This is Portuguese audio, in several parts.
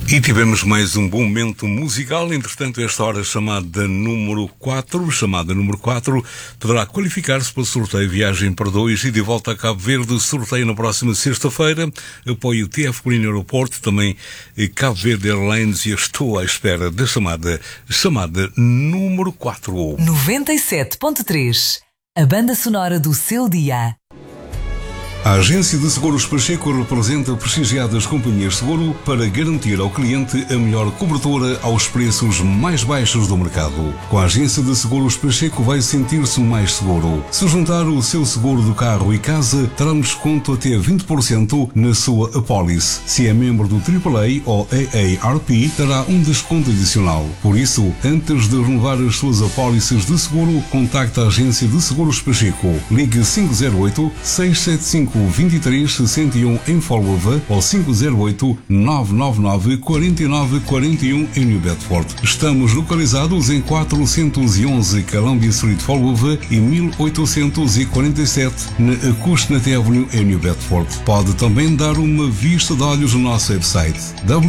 E tivemos mais um bom momento musical. Entretanto, esta hora chamada número 4, poderá qualificar-se para o sorteio Viagem para 2 e de volta a Cabo Verde, sorteio na próxima sexta-feira. Apoio TF Green Aeroporto, também Cabo Verde Airlines, e estou à espera da chamada número 4. 97.3, a banda sonora do seu dia. A Agência de Seguros Pacheco representa prestigiadas companhias de seguro para garantir ao cliente a melhor cobertura aos preços mais baixos do mercado. Com a Agência de Seguros Pacheco vai sentir-se mais seguro. Se juntar o seu seguro do carro e casa, terá um desconto até 20% na sua apólice. Se é membro do AAA ou AARP, terá um desconto adicional. Por isso, antes de renovar as suas apólices de seguro, contacte a Agência de Seguros Pacheco. Ligue 508-675-2361 em Folgova ou 508-999-4941 em New Bedford. Estamos localizados em 411 Columbia Street, Folgova, e 1847 na Acushnet Avenue em New Bedford. Pode também dar uma vista de olhos no nosso website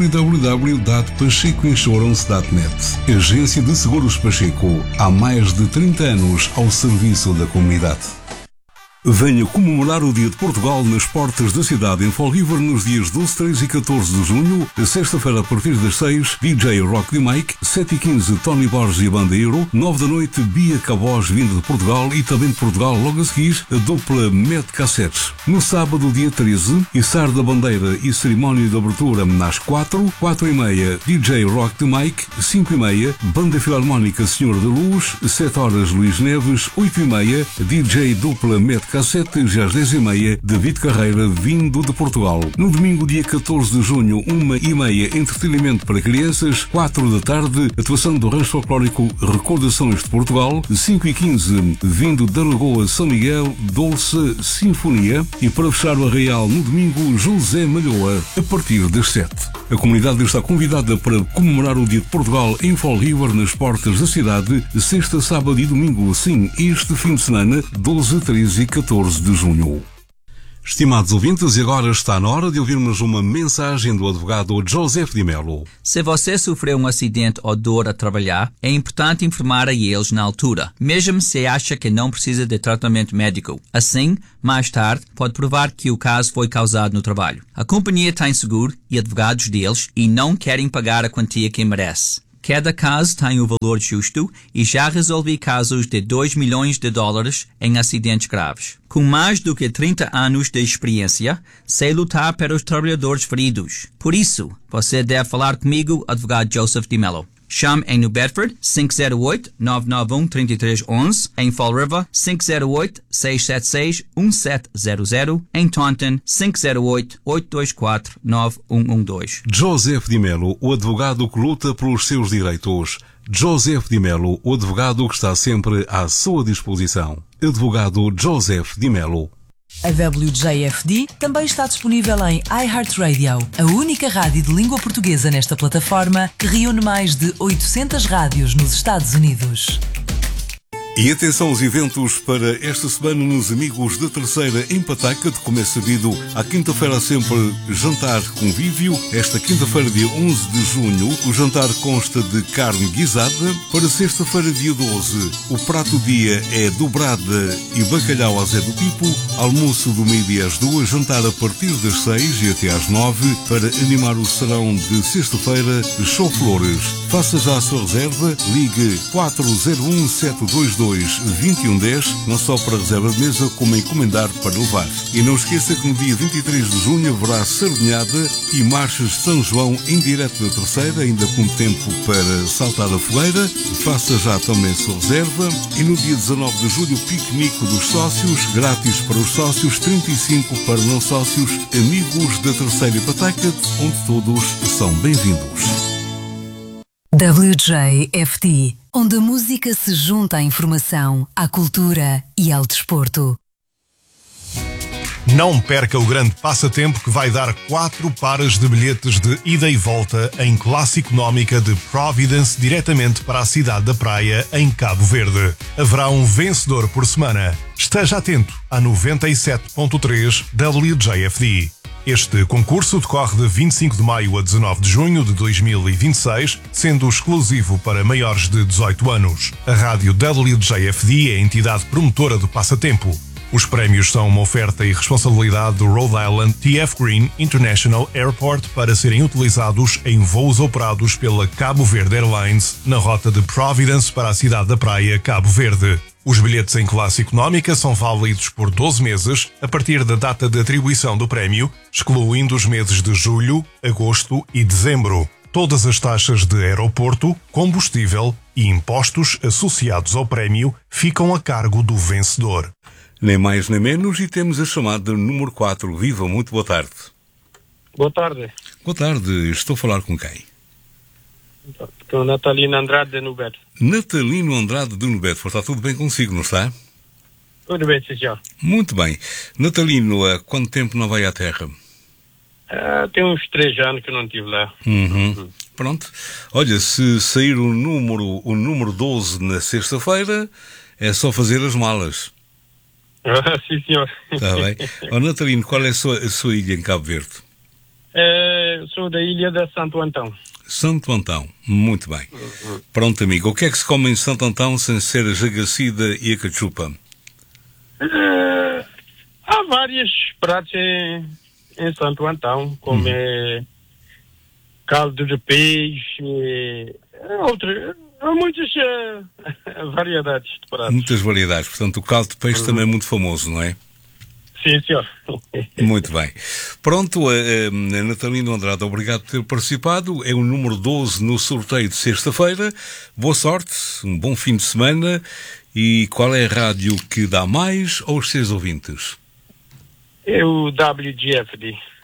www.pachecoinsurance.net. Agência de Seguros Pacheco, há mais de 30 anos ao serviço da comunidade. Venha comemorar o Dia de Portugal nas portas da cidade em Fall River nos dias 12, 13 e 14 de junho. Sexta-feira, a partir das 6, DJ Rock de Mike, 7 e 15, Tony Borges e a Banda Euro, 9 da noite, Bia Cabós, vinda de Portugal, e também de Portugal, logo a seguir, a dupla Met Cassettes. No sábado, dia 13, Içar da Bandeira e cerimónia de abertura às 4, 4 e meia, DJ Rock de Mike, 5 e meia, Banda Filarmónica Senhor da Luz, 7 horas, Luís Neves, 8 e meia, DJ dupla Met Cassete, já às 10 e meia, David Carreira, vindo de Portugal. No domingo, dia 14 de junho, 1 e meia, entretenimento para crianças, 4 da tarde, atuação do rancho folclórico Recordações de Portugal, 5 e 15, vindo da Lagoa São Miguel, Dolce Sinfonia, e para fechar o arraial no domingo, José Malhoa, a partir das 7. A comunidade está convidada para comemorar o Dia de Portugal em Fall River, nas portas da cidade, sexta, sábado e domingo, sim, este fim de semana, 12, 13 e 14 de junho. Estimados ouvintes, e agora está na hora de ouvirmos uma mensagem do advogado Joseph Di Mello. Se você sofreu um acidente ou dor a trabalhar, é importante informar a eles na altura, mesmo se acha que não precisa de tratamento médico. Assim, mais tarde, pode provar que o caso foi causado no trabalho. A companhia tem seguro e advogados deles e não querem pagar a quantia que merece. Cada caso tem o valor justo e já resolvi casos de $2 milhões em acidentes graves. Com mais do que 30 anos de experiência, sei lutar pelos trabalhadores feridos. Por isso, você deve falar comigo, advogado Joseph Di Mello. Chame em New Bedford 508-991-3311, em Fall River 508-676-1700, em Taunton 508-824-9112. Joseph Di Mello, o advogado que luta pelos seus direitos. Joseph Di Mello, o advogado que está sempre à sua disposição. Advogado Joseph Di Mello. A WJFD também está disponível em iHeartRadio, a única rádio de língua portuguesa nesta plataforma que reúne mais de 800 rádios nos Estados Unidos. E atenção aos eventos para esta semana nos Amigos da Terceira em Pataca. Como é sabido, à quinta-feira há sempre jantar convívio. Esta quinta-feira, dia 11 de junho, o jantar consta de carne guisada. Para sexta-feira, dia 12, o prato do dia é dobrada e bacalhau à Zé do Pipo. Almoço do meio-dia às 2, jantar a partir das 6 e até às 9. Para animar o serão de sexta-feira, show flores. Faça já a sua reserva. Ligue 401-722-2110, não só para reserva de mesa, como encomendar para levar. E não esqueça que no dia 23 de junho haverá sardinhada e marchas de São João em direto da Terceira, ainda com tempo para saltar a fogueira. Faça já também a sua reserva. E no dia 19 de julho, o piquenique dos sócios, grátis para os sócios, 35 para não sócios, Amigos da Terceira e Pataca, onde todos são bem-vindos. WJFD, onde a música se junta à informação, à cultura e ao desporto. Não perca o grande passatempo que vai dar 4 pares de bilhetes de ida e volta em classe económica de Providence diretamente para a cidade da Praia, em Cabo Verde. Haverá um vencedor por semana. Esteja atento a 97.3 WJFD. Este concurso decorre de 25 de maio a 19 de junho de 2026, sendo exclusivo para maiores de 18 anos. A rádio WJFD é a entidade promotora do passatempo. Os prémios são uma oferta e responsabilidade do Rhode Island TF Green International Airport para serem utilizados em voos operados pela Cabo Verde Airlines na rota de Providence para a cidade da praia Cabo Verde. Os bilhetes em classe económica são válidos por 12 meses a partir da data de atribuição do prémio, excluindo os meses de julho, agosto e dezembro. Todas as taxas de aeroporto, combustível e impostos associados ao prémio ficam a cargo do vencedor. Nem mais nem menos, e temos a chamada número 4. Viva, muito boa tarde. Boa tarde. Boa tarde, estou a falar com quem? Com Natalino Andrade de Nubeto. Natalino Andrade de Nubeto. Está tudo bem consigo, não está? Tudo bem, senhor. Muito bem. Natalino, há quanto tempo não vai à Terra? Tem uns 3 anos que não estive lá. Pronto. Olha, se sair o número 12 na sexta-feira, é só fazer as malas. Sim, senhor. Está bem. Natalino, qual é a sua ilha em Cabo Verde? Sou da ilha de Santo Antão. Santo Antão, muito bem. Pronto, amigo, o que é que se come em Santo Antão sem ser a jagacida e a cachupa? Há vários pratos em Santo Antão, como caldo de peixe, há muitas variedades de pratos. Muitas variedades, portanto o caldo de peixe também é muito famoso, não é? Sim, senhor. Muito bem. Pronto, Natalino Andrade, obrigado por ter participado. É o número 12 no sorteio de sexta-feira. Boa sorte, um bom fim de semana. E qual é a rádio que dá mais aos seus ouvintes? É o WGFD.